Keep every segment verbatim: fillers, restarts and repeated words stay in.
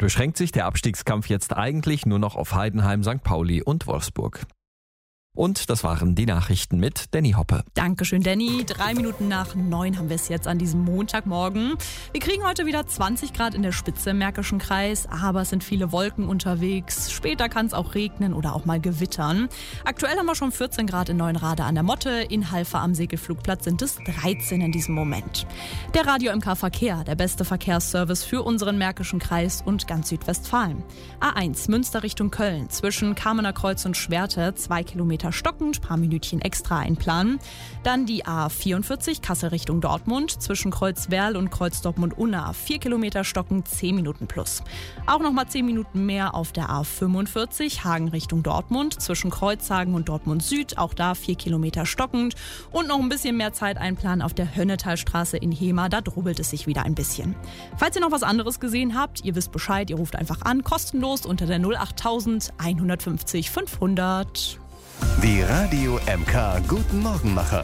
beschränkt sich der Abstiegskampf jetzt eigentlich nur noch auf Heidenheim, Sankt Pauli und Wolfsburg. Und das waren die Nachrichten mit Danny Hoppe. Dankeschön, Danny. Drei Minuten nach neun haben wir es jetzt an diesem Montagmorgen. Wir kriegen heute wieder zwanzig Grad in der Spitze im Märkischen Kreis, aber es sind viele Wolken unterwegs. Später kann es auch regnen oder auch mal gewittern. Aktuell haben wir schon vierzehn Grad in Neuenrade an der Motte. In Halver am Segelflugplatz sind es dreizehn in diesem Moment. Der Radio M K Verkehr, der beste Verkehrsservice für unseren Märkischen Kreis und ganz Südwestfalen. A eins Münster Richtung Köln, zwischen Kamener Kreuz und Schwerte, zwei Kilometer stockend, paar Minütchen extra einplanen. Dann die A vierundvierzig Kassel Richtung Dortmund, zwischen Kreuzwerl und Kreuz Dortmund-Unna, vier Kilometer stockend, zehn Minuten plus. Auch nochmal zehn Minuten mehr auf der A fünfundvierzig Hagen Richtung Dortmund, zwischen Kreuzhagen und Dortmund Süd, auch da vier Kilometer stockend. Und noch ein bisschen mehr Zeit einplanen auf der Hönnetalstraße in Hema, da drubbelt es sich wieder ein bisschen. Falls ihr noch was anderes gesehen habt, ihr wisst Bescheid, ihr ruft einfach an, kostenlos unter der null acht tausend einhundertfünfzig fünfhundert. Die Radio M K Guten Morgenmacher.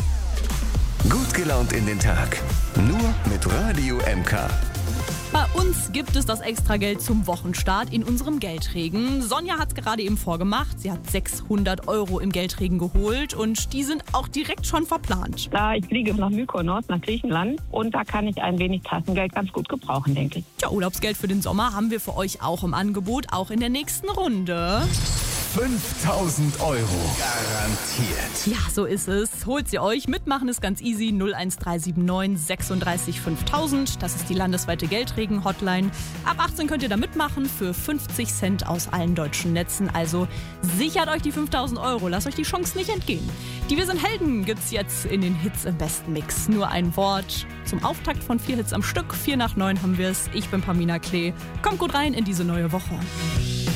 Gut gelaunt in den Tag. Nur mit Radio M K. Bei uns gibt es das Extrageld zum Wochenstart in unserem Geldregen. Sonja hat es gerade eben vorgemacht. Sie hat sechshundert Euro im Geldregen geholt und die sind auch direkt schon verplant. Da ich fliege nach Mykonos, nach Griechenland und da kann ich ein wenig Taschengeld ganz gut gebrauchen, denke ich. Ja, Urlaubsgeld für den Sommer haben wir für euch auch im Angebot, auch in der nächsten Runde. fünftausend Euro. Garantiert. Ja, so ist es. Holt sie euch. Mitmachen ist ganz easy. null eins drei sieben neun sechsunddreißig fünftausend. Das ist die landesweite Geldregen-Hotline. Ab achtzehn könnt ihr da mitmachen für fünfzig Cent aus allen deutschen Netzen. Also sichert euch die fünftausend Euro. Lasst euch die Chance nicht entgehen. Die Wir sind Helden gibt's jetzt in den Hits im besten Mix. Nur ein Wort zum Auftakt von vier Hits am Stück. Vier nach neun haben wir es. Ich bin Pamina Klee. Kommt gut rein in diese neue Woche.